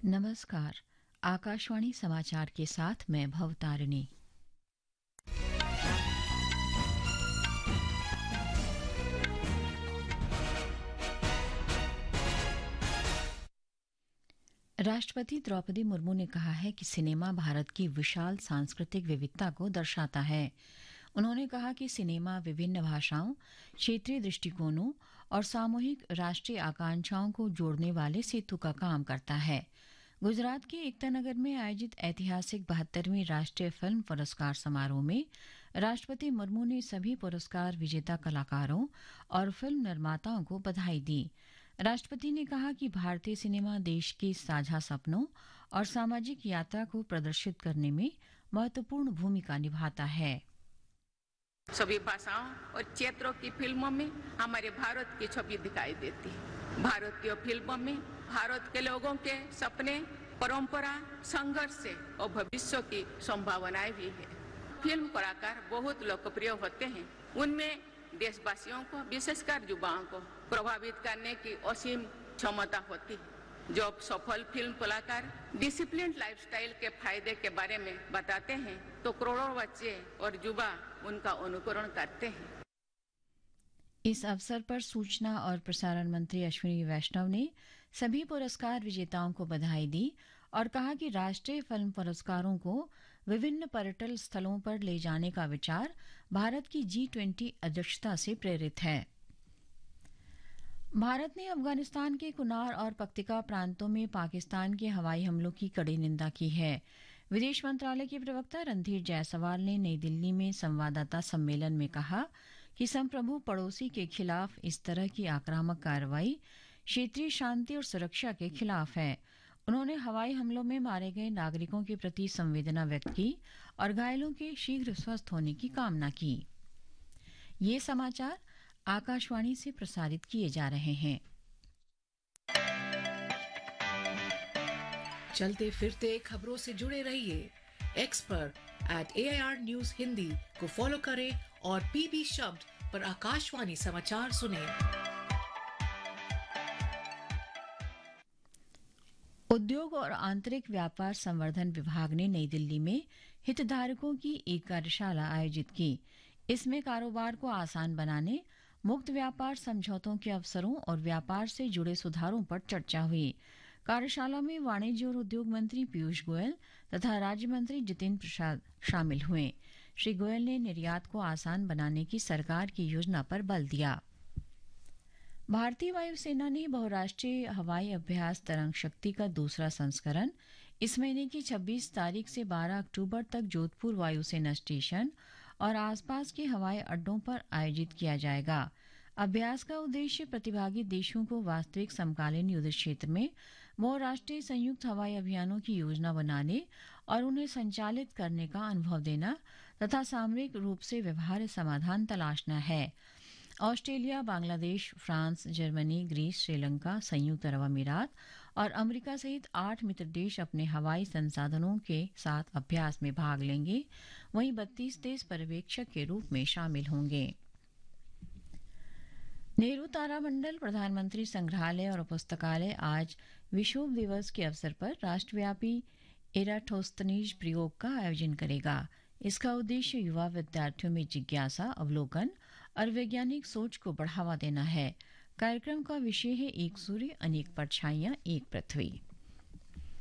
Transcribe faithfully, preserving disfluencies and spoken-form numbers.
नमस्कार। आकाशवाणी समाचार के साथ मैं भवतारिणी। राष्ट्रपति द्रौपदी मुर्मू ने कहा है कि सिनेमा भारत की विशाल सांस्कृतिक विविधता को दर्शाता है। उन्होंने कहा कि सिनेमा विभिन्न भाषाओं, क्षेत्रीय दृष्टिकोणों और सामूहिक राष्ट्रीय आकांक्षाओं को जोड़ने वाले सेतु का काम करता है। गुजरात के एकता नगर में आयोजित ऐतिहासिक बहत्तरवीं राष्ट्रीय फिल्म पुरस्कार समारोह में राष्ट्रपति मुर्मू ने सभी पुरस्कार विजेता कलाकारों और फिल्म निर्माताओं को बधाई दी। राष्ट्रपति ने कहा कि भारतीय सिनेमा देश के साझा सपनों और सामाजिक यात्रा को प्रदर्शित करने में महत्वपूर्ण भूमिका निभाता है। सभी भाषाओं और क्षेत्रों की फिल्मों में हमारे भारत की छवि दिखाई देती है। भारतीय फिल्मों में भारत के लोगों के सपने, परंपरा, संघर्ष से और भविष्य की संभावनाएं भी है। फिल्म कलाकार बहुत लोकप्रिय होते हैं। उनमें देशवासियों को, विशेषकर युवाओं को प्रभावित करने की असीम क्षमता होती है। जब सफल फिल्म कलाकार डिसिप्लिन लाइफस्टाइल के फायदे के बारे में बताते हैं तो करोड़ों बच्चे और युवा उनका अनुकरण करते हैं। इस अवसर पर सूचना और प्रसारण मंत्री अश्विनी वैष्णव ने सभी पुरस्कार विजेताओं को बधाई दी और कहा कि राष्ट्रीय फिल्म पुरस्कारों को विभिन्न पर्यटन स्थलों पर ले जाने का विचार भारत की जी ट्वेंटी अध्यक्षता से प्रेरित है। भारत ने अफगानिस्तान के कुनार और पक्तिका प्रांतों में पाकिस्तान के हवाई हमलों की कड़ी निंदा की है। विदेश मंत्रालय के प्रवक्ता रणधीर जायसवाल ने नई दिल्ली में संवाददाता सम्मेलन में कहा कि संप्रभु पड़ोसी के खिलाफ इस तरह की आक्रामक कार्रवाई क्षेत्रीय शांति और सुरक्षा के खिलाफ है। उन्होंने हवाई हमलों में मारे गए नागरिकों के प्रति संवेदना व्यक्त की और घायलों के शीघ्र स्वस्थ होने की कामना की। ये समाचार आकाशवाणी से प्रसारित किए जा रहे हैं। चलते फिरते खबरों से जुड़े रहिए। एक्स पर eight A I R news Hindi को फॉलो करें और पीबी शब्द पर आकाशवाणी समाचार सुनें। उद्योग और आंतरिक व्यापार संवर्धन विभाग ने नई दिल्ली में हितधारकों की एक कार्यशाला आयोजित की। इसमें कारोबार को आसान बनाने, मुक्त व्यापार समझौतों के अवसरों और व्यापार से जुड़े सुधारों पर चर्चा हुई। कार्यशाला में वाणिज्य और उद्योग मंत्री पीयूष गोयल तथा राज्य मंत्री जितेंद्र प्रसाद शामिल हुए। श्री गोयल ने निर्यात को आसान बनाने की सरकार की योजना पर बल दिया। भारतीय वायुसेना ने बहुराष्ट्रीय हवाई अभ्यास तरंग शक्ति का दूसरा संस्करण इस महीने की छब्बीस तारीख से बारह अक्टूबर तक जोधपुर वायुसेना स्टेशन और आसपास के हवाई अड्डों पर आयोजित किया जाएगा। अभ्यास का उद्देश्य प्रतिभागी देशों को वास्तविक समकालीन युद्ध क्षेत्र में बहुराष्ट्रीय संयुक्त हवाई अभियानों की योजना बनाने और उन्हें संचालित करने का अनुभव देना तथा सामरिक रूप से व्यवहार्य समाधान तलाशना है। Australia, Bangladesh, France, Germany, Greece, Sri Lanka, संयुक्त अरब अमीरात और अमेरिका सहित आठ मित्र देश अपने हवाई संसाधनों के साथ अभ्यास में भाग लेंगे। वहीं बत्तीस देश पर्यवेक्षक के रूप में शामिल होंगे। नेहरू तारामंडल प्रधानमंत्री संग्रहालय और पुस्तकालय आज विश्व दिवस के अवसर पर राष्ट्रव्यापी एराटोस्थनीज प्रयोग का आयोजन करेगा। इसका उद्देश्य युवा विद्यार्थियों में जिज्ञासा, अवलोकन और वैज्ञानिक सोच को बढ़ावा देना है। कार्यक्रम का विषय है एक सूर्य, अनेक परछाइयां, एक पृथ्वी।